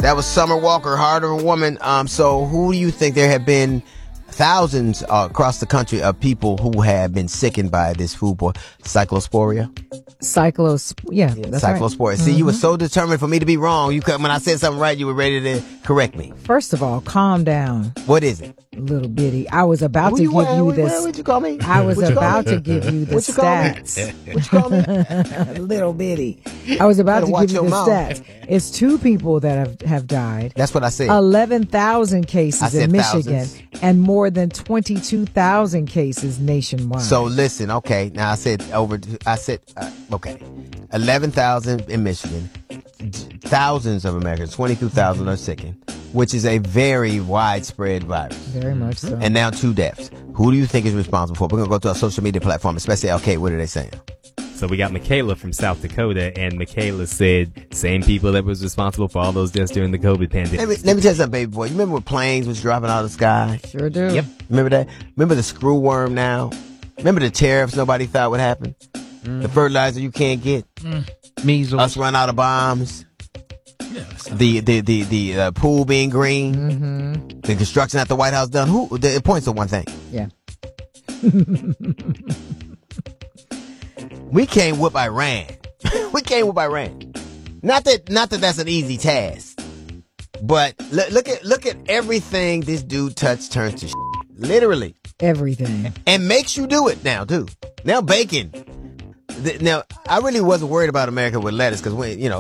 That was Summer Walker, Heart of a Woman. So who do you think? There have been thousands across the country of people who have been sickened by this foodborne cyclosporia. Cyclosporia. Right. See, you were so determined for me to be wrong. When I said something right, you were ready to correct me. First of all, calm down. What is it? Little bitty. I was about to give you this. What'd you call me? I was about to give you the stats. What you call me? Little bitty. I was about to give you the stats. It's 2 people that have died. That's what I said. 11,000 cases in Michigan and more than 22,000 cases nationwide. So listen, okay. Now I said okay. 11,000 in Michigan. Thousands of Americans, 22,000 are sickened, which is a very widespread virus. Very much so. And now 2 deaths. Who do you think is responsible for it? We're going to go to our social media platform, especially LK. What are they saying? So we got Michaela from South Dakota, and Michaela said same people that was responsible for all those deaths during the COVID pandemic. Let me tell you something, baby boy. You remember when planes was dropping out of the sky? Sure do. Yep. Remember that? Remember the screw worm now? Remember the tariffs nobody thought would happen? The fertilizer you can't get? Measles. Us run out of bombs? The pool being green? The construction at the White House done? It points to one thing. Yeah. We can't whip Iran. We can't whip Iran. Not that that's an easy task. But look at everything this dude touched turns to shit. Literally. Everything. And makes you do it now, too. Now bacon. Now, I really wasn't worried about America with lettuce because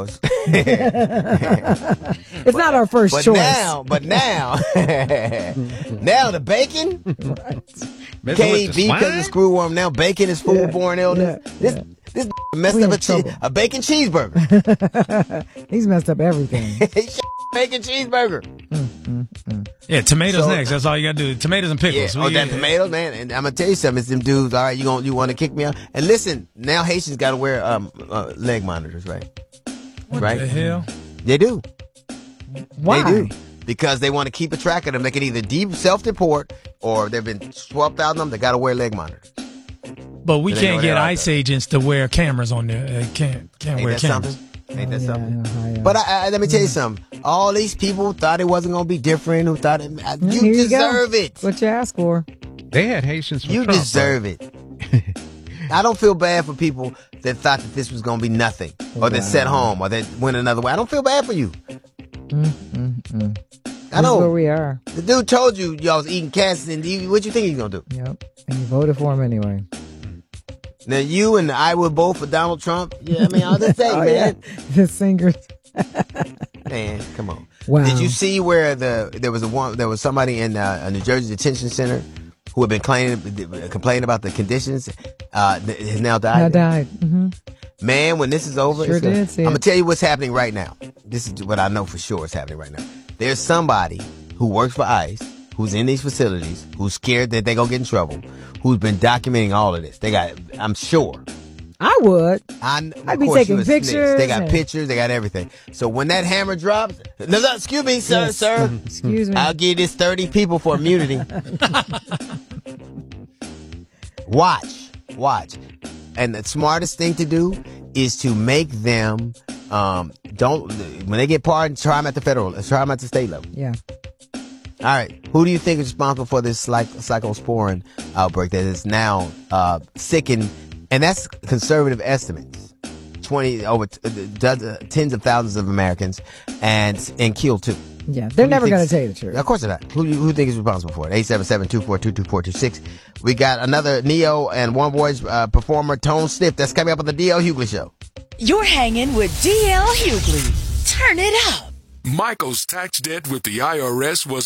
it's not our first choice. Now, now the bacon can't eat beef because of screwworm. Now bacon is foodborne illness. Yeah. This messed up a bacon cheeseburger. He's messed up everything. Bacon cheeseburger. Yeah, tomatoes next. That's all you gotta do. Tomatoes and pickles. Yeah. That tomatoes, man. And I'm gonna tell you something. It's them dudes. All right, you want to kick me out? And listen, now Haitians got to wear leg monitors, right? What right? the hell? They do. Why? They do. Because they want to keep a track of them. They can either self-deport or there've been 12,000 of them. They got to wear leg monitors. But we can't get ICE agents to wear cameras on there. They can't wear cameras. Ain't that something? Yeah. But let me tell you something. All these people thought it wasn't going to be different. Who thought you deserve it. What you ask for? They had Haitians from You Trump, deserve it. I don't feel bad for people that thought that this was going to be nothing or that sat home or that went another way. I don't feel bad for you. I know. This is where we are. The dude told you y'all was eating cats, and what you think he's going to do? Yep. And you voted for him anyway. Now, you and I would vote for Donald Trump. Yeah, I mean, I'll just say, man. Yeah. The singers. Man, come on. Wow. Did you see where there was somebody in a New Jersey detention center who had been complaining about the conditions? Has now died. Mm-hmm. Man, when this is over, I'm going to tell you what's happening right now. This is what I know for sure is happening right now. There's somebody who works for ICE, who's in these facilities, who's scared that they're going to get in trouble, who's been documenting all of this. I'm sure. I would. I'd be taking pictures. They got pictures. They got everything. So when that hammer drops, no, excuse me, sir. Excuse me. I'll give this 30 people for immunity. Watch. And the smartest thing to do is to make them when they get pardoned, try them at the federal, try them at the state level. Yeah. All right. Who do you think is responsible for this cyclosporin outbreak that is now sickened? And that's conservative estimates. Tens of thousands of Americans and killed too. Yeah, they're never going to tell you the truth. Of course they're not. Who do you think is responsible for it? 877-242-2426. We got another Neo and One Voice performer, Tone Sniff. That's coming up on the DL Hughley Show. You're hanging with DL Hughley. Turn it up. Michael's tax debt with the IRS was